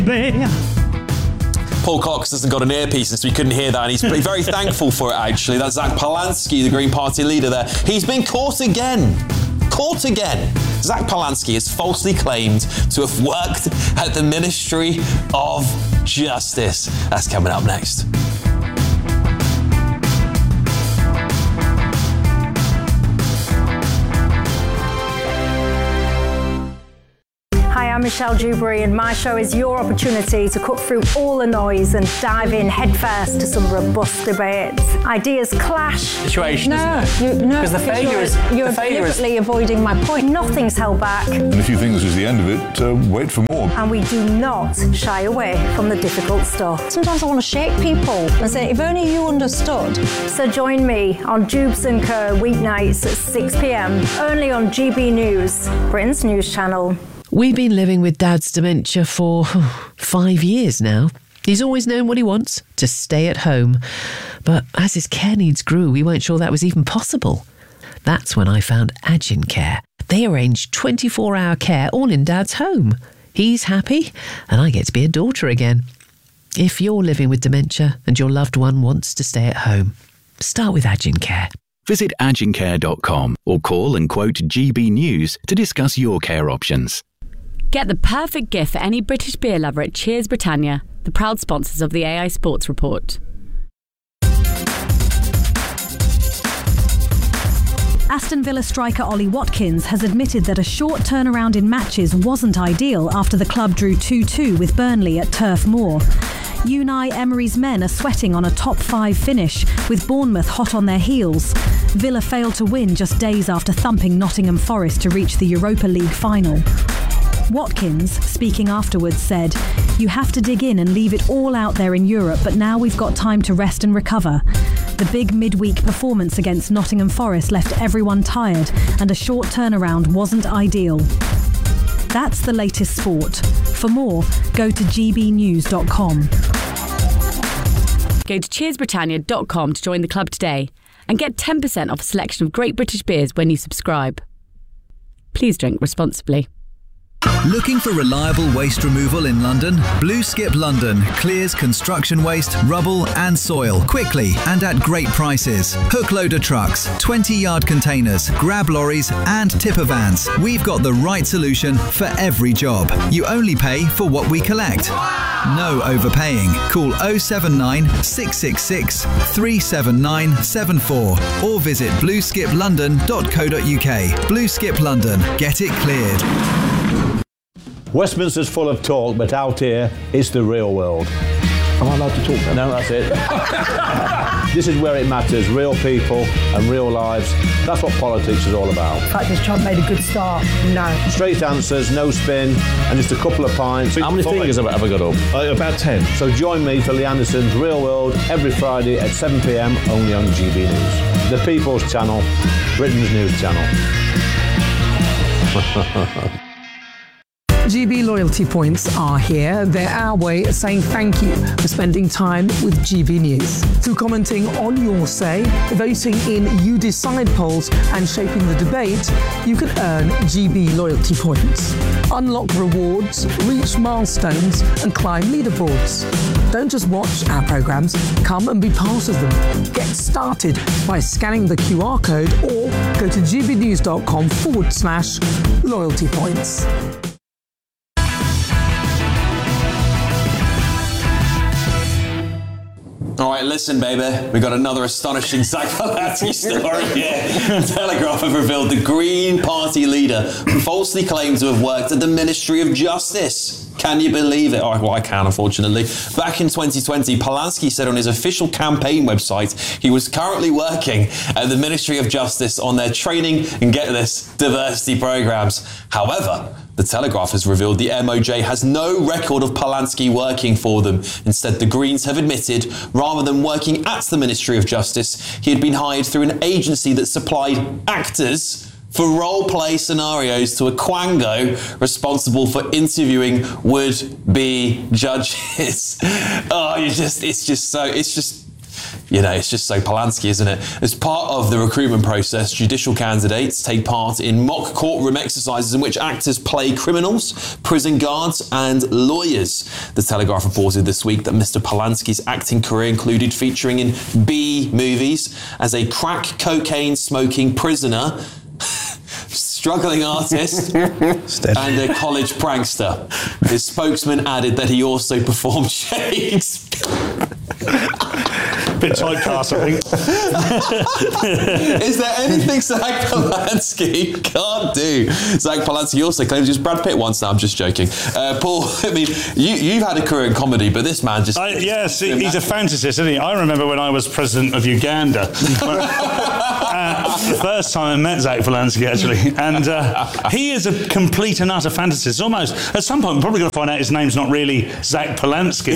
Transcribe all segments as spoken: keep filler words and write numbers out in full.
Paul Cox hasn't got an earpiece, so he couldn't hear that, and he's very thankful for it, actually. That's Zach Polanski, the Green Party leader there. He's been caught again. Caught again. Zach Polanski has falsely claimed to have worked at the Ministry of Justice. That's coming up next. I'm Michelle Dewberry, and my show is your opportunity to cut through all the noise and dive in headfirst to some robust debates. Ideas clash. Situation. No, you, no, because the failure you're, is you're the failure deliberately is... avoiding my point. Nothing's held back. And if you think this is the end of it, uh, wait for more. And we do not shy away from the difficult stuff. Sometimes I want to shake people and say, if only you understood. So join me on Jubes and Co weeknights at six p.m. only on G B News, Britain's news channel. We've been living with Dad's dementia for oh, five years now. He's always known what he wants, to stay at home. But as his care needs grew, we weren't sure that was even possible. That's when I found Agin Care. They arrange twenty-four hour care all in Dad's home. He's happy, and I get to be a daughter again. If you're living with dementia and your loved one wants to stay at home, start with Agin Care. Visit agin care dot com or call and quote G B News to discuss your care options. Get the perfect gift for any British beer lover at Cheers Britannia, the proud sponsors of the A I Sports Report. Aston Villa striker Ollie Watkins has admitted that a short turnaround in matches wasn't ideal after the club drew two two with Burnley at Turf Moor. Unai Emery's men are sweating on a top five finish, with Bournemouth hot on their heels. Villa failed to win just days after thumping Nottingham Forest to reach the Europa League final. Watkins, speaking afterwards, said, "You have to dig in and leave it all out there in Europe, but now we've got time to rest and recover." The big midweek performance against Nottingham Forest left everyone tired, and a short turnaround wasn't ideal. That's the latest sport. For more, go to g b news dot com. Go to cheers britannia dot com to join the club today and get ten percent off a selection of great British beers when you subscribe. Please drink responsibly. Looking for reliable waste removal in London? Blue Skip London clears construction waste, rubble and soil quickly and at great prices. Hook loader trucks, twenty yard containers, grab lorries and tipper vans. We've got the right solution for every job. You only pay for what we collect. No overpaying. Call oh seven nine, six six six, three seven nine seven four or visit blue skip london dot co dot uk. Blue Skip London. Get it cleared. Westminster's full of talk, but out here, it's the real world. Am I allowed to talk then? No, that's it. This is where it matters, real people and real lives. That's what politics is all about. In fact, has Trump made a good start? No. Straight answers, no spin, and just a couple of pints. How many fingers have I ever got up? Uh, about ten. So join me for Lee Anderson's Real World every Friday at seven p.m. only on G B News. The People's Channel, Britain's news channel. G B loyalty points are here. They're our way of saying thank you for spending time with G B News. Through commenting on your say, voting in You Decide polls and shaping the debate, you can earn G B loyalty points. Unlock rewards, reach milestones and climb leaderboards. Don't just watch our programmes, come and be part of them. Get started by scanning the Q R code or go to gbnews.com forward slash loyalty points. All right, listen, baby. We got another astonishing Zach Polanski story here. Telegraph have revealed the Green Party leader falsely claimed to have worked at the Ministry of Justice. Can you believe it? Oh, well, I can, unfortunately. Back in twenty twenty, Polanski said on his official campaign website he was currently working at the Ministry of Justice on their training and, get this, diversity programmes. However, the Telegraph has revealed the M O J has no record of Polanski working for them. Instead, the Greens have admitted, rather than working at the Ministry of Justice, he had been hired through an agency that supplied actors for role-play scenarios to a quango responsible for interviewing would-be judges. Oh, you just, it's just so, it's just, You know, it's just so Polanski, isn't it? As part of the recruitment process, judicial candidates take part in mock courtroom exercises in which actors play criminals, prison guards and lawyers. The Telegraph reported this week that Mister Polanski's acting career included featuring in B movies as a crack cocaine smoking prisoner, struggling artist and a college prankster. His spokesman added that he also performed Shakespeare. Bit typecast, I think. Is there anything Zach Polanski can't do? Zach Polanski also claims he was Brad Pitt once. Now, I'm just joking. Uh, Paul, I mean, you, you've had a career in comedy, but this man just... I, yes, he's a fantasist, isn't he? I remember when I was president of Uganda. uh, the first time I met Zach Polanski, actually. And uh, he is a complete and utter fantasist. Almost, at some point, we're probably going to find out his name's not really Zach Polanski.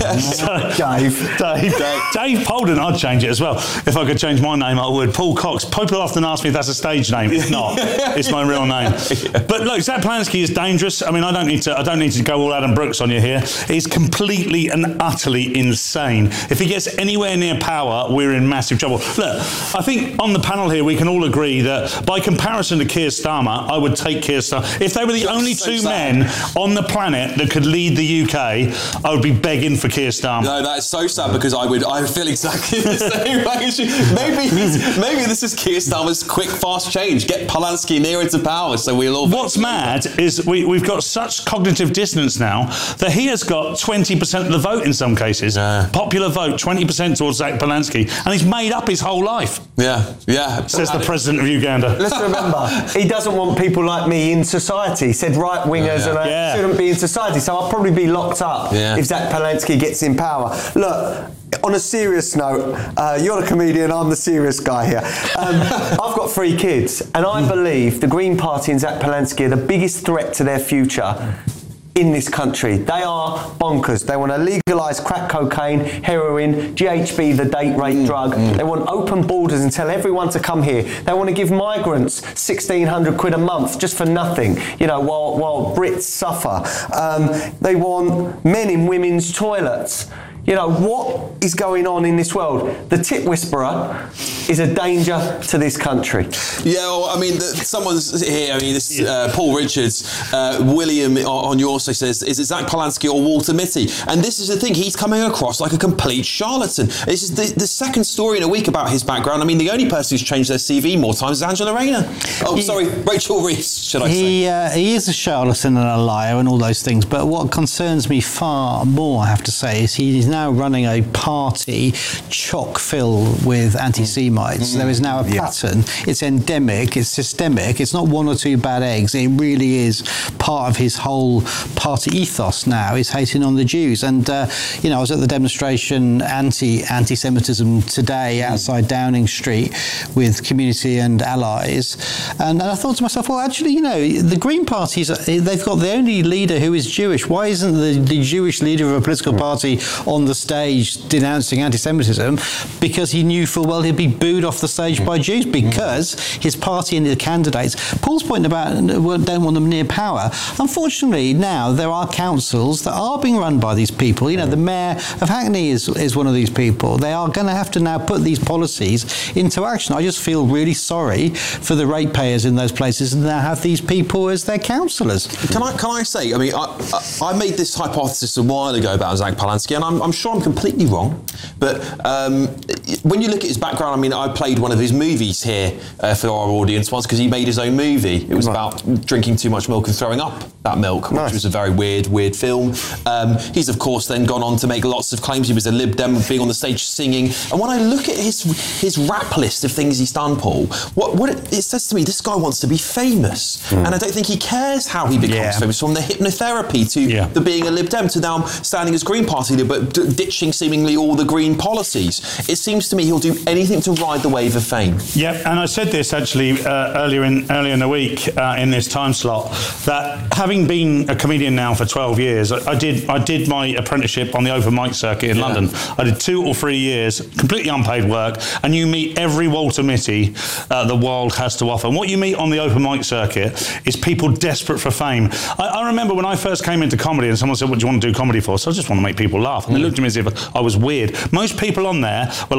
so, Dave. Dave. Dave. Dave Polden, I'd change it as well. If I could change my name, I would. Paul Cox. People often ask me if that's a stage name. It's not. It's my real name. But look, Zach Polanski is dangerous. I mean, I don't need to. I don't need to go all Adam Brooks on you here. He's completely and utterly insane. If he gets anywhere near power, we're in massive trouble. Look, I think on the panel here we can all agree that by comparison to Keir Starmer, I would take Keir Starmer. If they were the That's only so two sad. men on the planet that could lead the U K, I would be begging for Keir Starmer. No, that's so sad because I would. I feel exactly the same way as you. Maybe, he's, maybe this is Keir Starmer's quick, fast change. Get Polanski nearer to power, so we'll all. What's mad is we, we've got such cognitive dissonance now that he has got twenty percent of the vote in some cases. Yeah. Popular vote, twenty percent towards Zach Polanski, and he's made up his whole life. Yeah, yeah. Says the president of Uganda. Let's remember, he doesn't want people like me in society. He said right-wingers Yeah. and I Yeah. shouldn't be in society, so I'll probably be locked up Yeah. if Zach Polanski gets in power. Look, on a serious note, uh, you're the comedian, I'm the serious guy here. Um, I've got three kids, and I believe the Green Party and Zach Polanski are the biggest threat to their future in this country. They are bonkers. They want to legalise crack cocaine, heroin, G H B, the date rape drug. They want open borders and tell everyone to come here. They want to give migrants sixteen hundred quid a month just for nothing, you know, while, while Brits suffer. Um, they want men in women's toilets. You know, what is going on in this world? The tit whisperer is a danger to this country. Yeah, well, I mean, the, someone's here. I mean, this uh, Paul Richards, uh, William on your side says, is it Zach Polanski or Walter Mitty? And this is the thing, he's coming across like a complete charlatan. This is the, the second story in a week about his background. I mean, the only person who's changed their C V more times is Angela Rayner. Oh, He- sorry, Rachel Reese, should I say? He, uh, he is a charlatan and a liar and all those things, but what concerns me far more, I have to say, is he is now running a party chock full with anti-Semites. Mm. There is now a pattern. It's endemic, it's systemic, it's not one or two bad eggs. It really is part of his whole party ethos now, is hating on the Jews. And, uh, you know, I was at the demonstration anti, anti-Semitism today outside Downing Street with community and allies. And, and I thought to myself, well, actually, you know, the Green Party's, they've got the only leader who is Jewish. Why isn't the, the Jewish leader of a political party on the stage denouncing anti-Semitism? Because he knew full well he'd be booed off the stage by Jews, because his party and the candidates. Paul's point about don't want them near power. Unfortunately, now there are councils that are being run by these people. You know, the mayor of Hackney is, is one of these people. They are going to have to now put these policies into action. I just feel really sorry for the ratepayers in those places and now have these people as their councillors. Can I can I say, I mean, I, I, I made this hypothesis a while ago about Zach Polanski, and I'm, I'm sure I'm completely wrong, but um, when you look at his background, I mean, I played one of his movies here uh, for our audience once because he made his own movie. It was right. about drinking too much milk and throwing up that milk, nice. Which was a very weird, weird film. Um, he's, of course, then gone on to make lots of claims. He was a Lib Dem, being on the stage singing, and when I look at his his rap list of things he's done, Paul, what, what it, it says to me, this guy wants to be famous, mm. and I don't think he cares how he becomes yeah. famous, from the hypnotherapy to yeah. the being a Lib Dem to now standing as Green Party leader, but d- ditching seemingly all the Green policies. It seems to me he'll do anything to ride the wave of fame. Yeah, and I said this actually uh, earlier in earlier in the week uh, in this time slot, that having been a comedian now for twelve years, I, I did I did my apprenticeship on the open mic circuit in yeah. London. I did two or three years, completely unpaid work, and you meet every Walter Mitty uh, the world has to offer. And what you meet on the open mic circuit is people desperate for fame. I, I remember when I first came into comedy and someone said, what do you want to do comedy for? So I just want to make people laugh. And they looked at me as if I was weird. Most people on there were like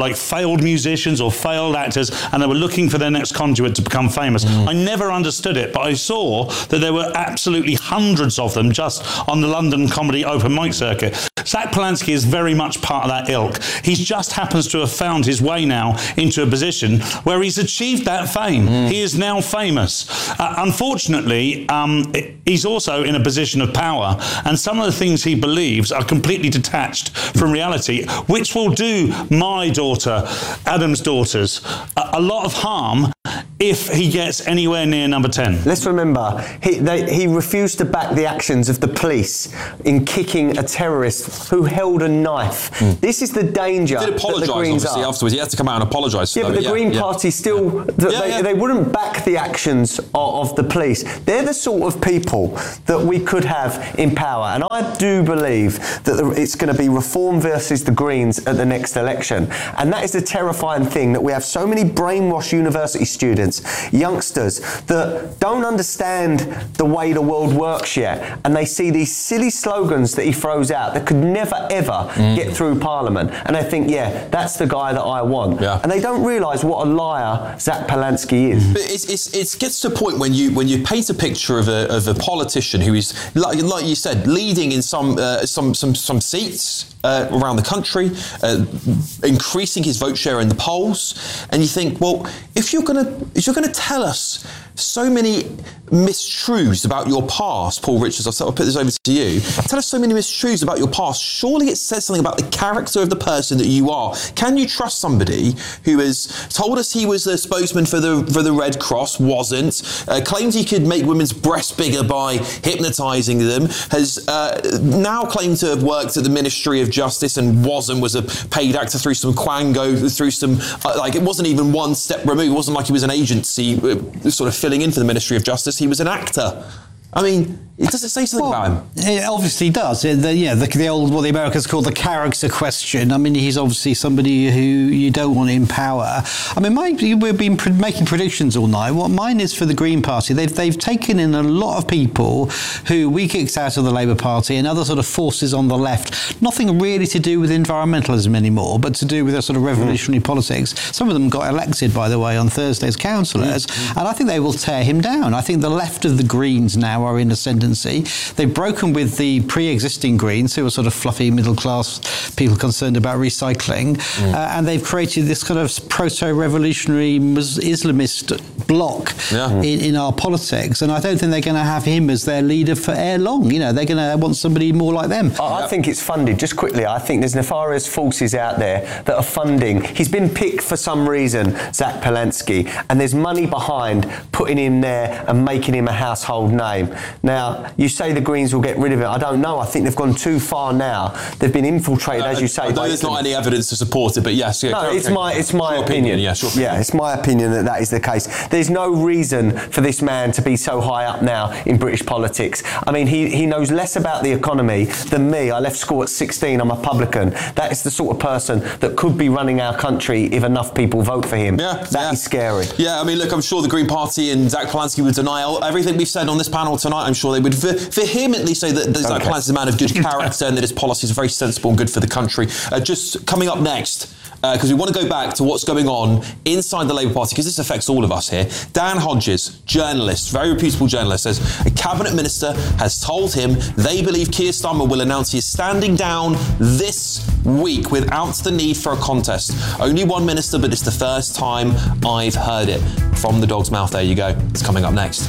like failed musicians or failed actors, and they were looking for their next conduit to become famous. Mm. I never understood it, but I saw that there were absolutely hundreds of them just on the London comedy open mic circuit. Zach Polanski is very much part of that ilk. He just happens to have found his way now into a position where he's achieved that fame. Mm. He is now famous. Uh, unfortunately, um, he's also in a position of power, and some of the things he believes are completely detached from reality, which will do my daughter, Adam's daughters, a, a lot of harm if he gets anywhere near number ten. Let's remember, he, they, he refused to back the actions of the police in kicking a terrorist who held a knife. Mm. This is the danger. He did apologise, obviously, are. afterwards. He had to come out and apologise. Yeah, but the yeah, Green yeah. Party still, the, yeah, they, yeah. they wouldn't back the actions of, of the police. They're the sort of people that we could have in power. And I do believe that the, it's going to be Reform versus the Greens at the next election. And that is the terrifying thing, that we have so many brainwashed university students, youngsters, that don't understand the way the world works yet. And they see these silly slogans that he throws out that could never, ever mm. get through Parliament. And they think, yeah, that's the guy that I want. Yeah. And they don't realise what a liar Zach Polanski is. But it's, it's, it gets to a point when you when you paint a picture of a, of a politician who is, like, like you said, leading in some uh, some some some seats uh, around the country, uh, increasing his vote share in the polls, and you think, well, if you're gonna if you're gonna tell us so many mistruths about your past, Paul Richards, I'll, I'll put this over to you. Tell us so many mistruths about your past. Surely it says something about the character of the person that you are. Can you trust somebody who has told us he was a spokesman for the for the Red Cross, wasn't, uh, claimed he could make women's breasts bigger by hypnotising them, has uh, now claimed to have worked at the Ministry of Justice and wasn't, was a paid actor through some quango, through some, uh, like, it wasn't even one step removed. It wasn't like he was an agency uh, sort of filling in for the Ministry of Justice. He was an actor. I mean, it doesn't say something well, about him. It obviously does. The, yeah, the, the old, what the Americans call the character question. I mean, he's obviously somebody who you don't want in power. I mean, my, we've been pre- making predictions all night. What mine is for the Green Party, they've they've taken in a lot of people who we kicked out of the Labour Party and other sort of forces on the left. Nothing really to do with environmentalism anymore, but to do with a sort of revolutionary mm. politics. Some of them got elected, by the way, on Thursday as councillors, mm. and I think they will tear him down. I think the left of the Greens now are in ascendancy. They've broken with the pre-existing Greens, who are sort of fluffy middle-class people concerned about recycling, mm. uh, and they've created this kind of proto-revolutionary Islamist bloc yeah. in, in our politics, and I don't think they're going to have him as their leader for ere long. You know, they're going to want somebody more like them. I, I think it's funded, just quickly, I think there's nefarious forces out there that are funding. He's been picked for some reason, Zach Polanski, and there's money behind putting him there and making him a household name. Now, you say the Greens will get rid of it. I don't know. I think they've gone too far now. They've been infiltrated, uh, as you say. I know there's not any evidence to support it, but yes. Yeah, no, okay. it's my it's my sure opinion. opinion. Yeah, sure opinion. Yeah, it's my opinion that that is the case. There's no reason for this man to be so high up now in British politics. I mean, he, he knows less about the economy than me. I left school at sixteen. I'm a publican. That is the sort of person that could be running our country if enough people vote for him. Yeah, that yeah. is scary. Yeah, I mean, look, I'm sure the Green Party and Zach Polanski would deny everything we've said on this panel tonight. I'm sure they would ve- vehemently say that Zach Polanski is a man of good character and that his policies are very sensible and good for the country. Uh, just coming up next, because uh, we want to go back to what's going on inside the Labour Party, because this affects all of us here. Dan Hodges, journalist, very reputable journalist, says a cabinet minister has told him they believe Keir Starmer will announce he is standing down this week without the need for a contest. Only one minister, but it's the first time I've heard it. From the dog's mouth, there you go. It's coming up next.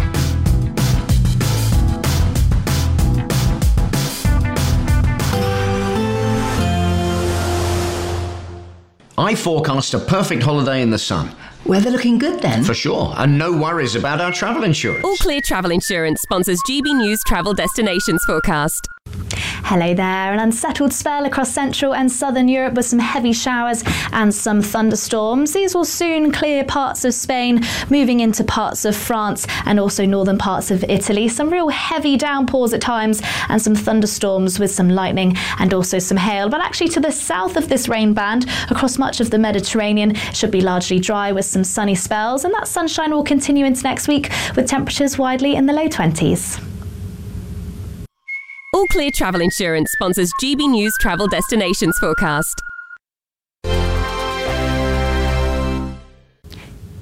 I forecast a perfect holiday in the sun. Weather looking good then? For sure, and no worries about our travel insurance. All Clear Travel Insurance sponsors G B News Travel Destinations Forecast. Hello there. An unsettled spell across central and southern Europe with some heavy showers and some thunderstorms. These will soon clear parts of Spain, moving into parts of France and also northern parts of Italy. Some real heavy downpours at times and some thunderstorms with some lightning and also some hail. But actually to the south of this rain band, across much of the Mediterranean, should be largely dry with some sunny spells, and that sunshine will continue into next week with temperatures widely in the low twenties. All Clear Travel Insurance sponsors G B News Travel Destinations Forecast.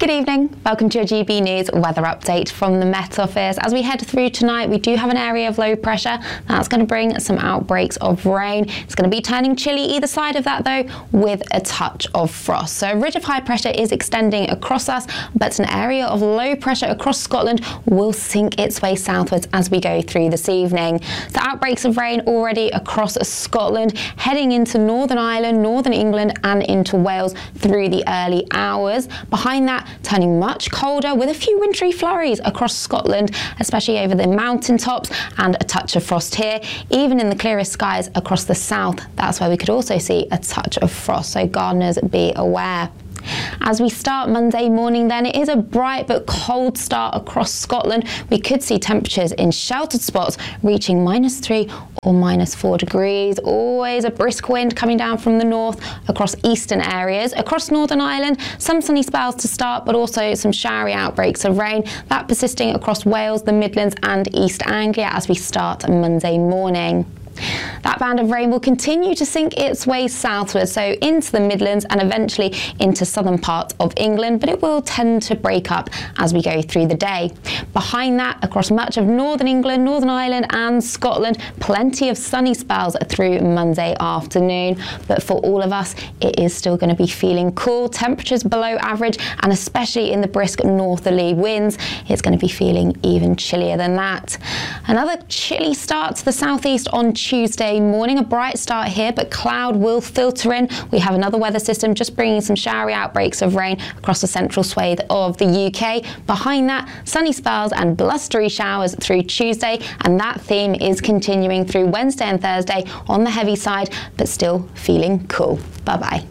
Good evening. Welcome to your G B News weather update from the Met Office. As we head through tonight, we do have an area of low pressure. That's going to bring some outbreaks of rain. It's going to be turning chilly either side of that, though, with a touch of frost. So a ridge of high pressure is extending across us, but an area of low pressure across Scotland will sink its way southwards as we go through this evening. So outbreaks of rain already across Scotland, heading into Northern Ireland, Northern England and into Wales through the early hours. Behind that, turning much colder with a few wintry flurries across Scotland, especially over the mountaintops, and a touch of frost here. Even in the clearest skies across the south, that's where we could also see a touch of frost, so gardeners be aware. As we start Monday morning then, it is a bright but cold start across Scotland. We could see temperatures in sheltered spots reaching minus three or minus four degrees. Always a brisk wind coming down from the north across eastern areas. Across Northern Ireland, some sunny spells to start, but also some showery outbreaks of rain. That persisting across Wales, the Midlands and East Anglia as we start Monday morning. That band of rain will continue to sink its way southward, so into the Midlands and eventually into southern parts of England, but it will tend to break up as we go through the day. Behind that, across much of Northern England, Northern Ireland and Scotland, plenty of sunny spells through Monday afternoon, but for all of us, it is still going to be feeling cool. Temperatures below average, and especially in the brisk northerly winds, it's going to be feeling even chillier than that. Another chilly start to the southeast on Tuesday morning. A bright start here, but cloud will filter in. We have another weather system just bringing some showery outbreaks of rain across the central swathe of the U K. Behind that, sunny spells and blustery showers through Tuesday, and that theme is continuing through Wednesday and Thursday on the heavy side, but still feeling cool. Bye-bye.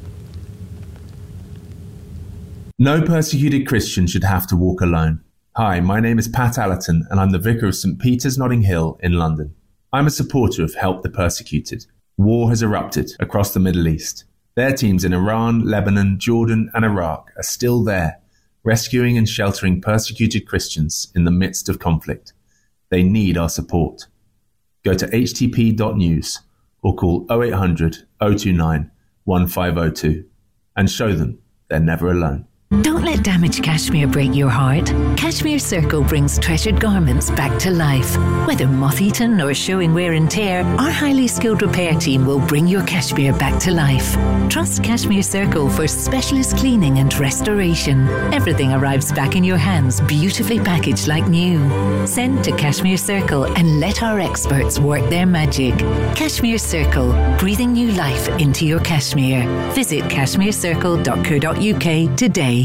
No persecuted Christian should have to walk alone. Hi, my name is Pat Allerton, and I'm the Vicar of St Peter's Notting Hill in London. I'm a supporter of Help the Persecuted. War has erupted across the Middle East. Their teams in Iran, Lebanon, Jordan and Iraq are still there, rescuing and sheltering persecuted Christians in the midst of conflict. They need our support. Go to h t p dot news or call oh eight hundred, oh two nine, one five oh two and show them they're never alone. Don't let damaged cashmere break your heart. Cashmere Circle brings treasured garments back to life. Whether moth-eaten or showing wear and tear, our highly skilled repair team will bring your cashmere back to life. Trust Cashmere Circle for specialist cleaning and restoration. Everything arrives back in your hands, beautifully packaged like new. Send to Cashmere Circle and let our experts work their magic. Cashmere Circle, breathing new life into your cashmere. Visit cashmere circle dot co dot u k today.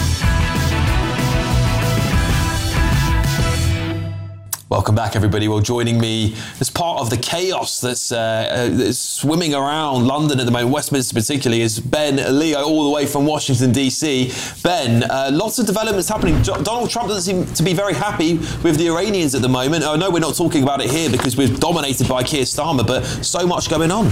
Welcome back, everybody. Well, joining me as part of the chaos that's, uh, uh, that's swimming around London at the moment, Westminster particularly, is Ben Leo, all the way from Washington, D C. Ben, uh, lots of developments happening. Jo- Donald Trump doesn't seem to be very happy with the Iranians at the moment. I know we're not talking about it here because we're dominated by Keir Starmer, but so much going on.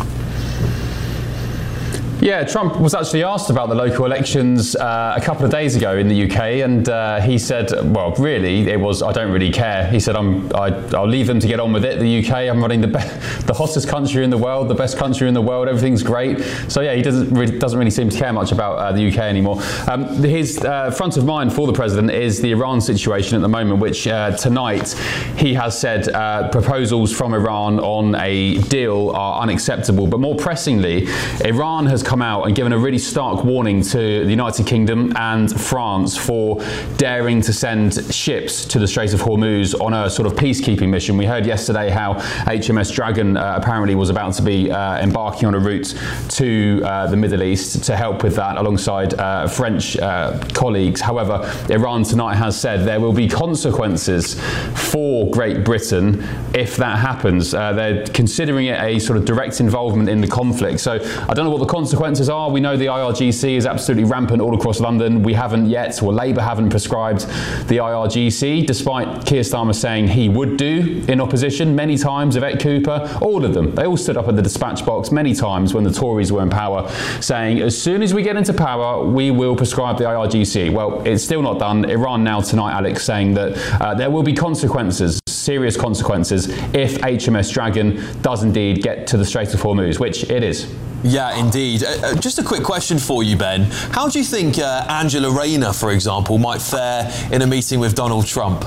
Yeah, Trump was actually asked about the local elections uh, a couple of days ago in the U K, and uh, he said, well, really, it was, I don't really care. He said, I'm, I, I'll leave them to get on with it, the U K. I'm running the be- the hottest country in the world, the best country in the world, everything's great. So yeah, he doesn't really, doesn't really seem to care much about uh, the U K anymore. Um, his uh, front of mind for the president is the Iran situation at the moment, which uh, tonight he has said uh, proposals from Iran on a deal are unacceptable. But more pressingly, Iran has come out and given a really stark warning to the United Kingdom and France for daring to send ships to the Strait of Hormuz on a sort of peacekeeping mission. We heard yesterday how H M S Dragon uh, apparently was about to be uh, embarking on a route to uh, the Middle East to help with that alongside uh, French uh, colleagues. However, Iran tonight has said there will be consequences for Great Britain if that happens. Uh, they're considering it a sort of direct involvement in the conflict. So I don't know what the consequences are. We know the I R G C is absolutely rampant all across London. We haven't yet, or Labour haven't prescribed the I R G C, despite Keir Starmer saying he would do in opposition many times. Yvette Cooper, all of them, they all stood up at the dispatch box many times when the Tories were in power, saying as soon as we get into power, we will prescribe the I R G C. Well, it's still not done. Iran now tonight, Alex, saying that uh, there will be consequences serious consequences if H M S Dragon does indeed get to the Strait of Hormuz, which it is. Yeah, indeed. Uh, just a quick question for you, Ben. How do you think uh, Angela Rayner, for example, might fare in a meeting with Donald Trump?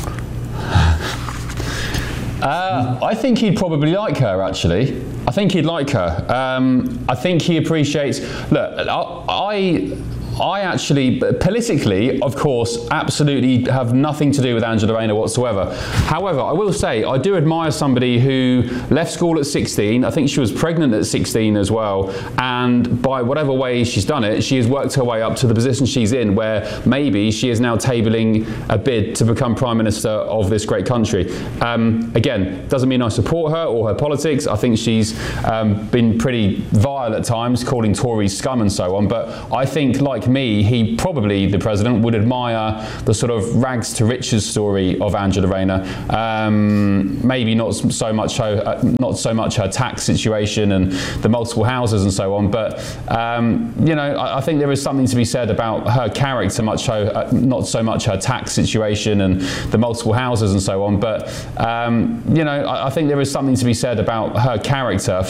Uh, I think he'd probably like her, actually. I think he'd like her. Um, I think he appreciates... Look, I... I actually, politically, of course, absolutely have nothing to do with Angela Rayner whatsoever. However, I will say, I do admire somebody who left school at sixteen. I think she was pregnant at sixteen as well. And by whatever way she's done it, she has worked her way up to the position she's in, where maybe she is now tabling a bid to become Prime Minister of this great country. Um, again, doesn't mean I support her or her politics. I think she's um, been pretty vile at times, calling Tories scum and so on. But I think, like me, he probably, the president, would admire the sort of rags to riches story of Angela Rayner. Um, maybe not so much her, uh, not so much her tax situation and the multiple houses and so on, but um, you know, I, I think there is something to be said about her character, much so, uh, not so much her tax situation and the multiple houses and so on, but um, you know, I, I think there is something to be said about her character.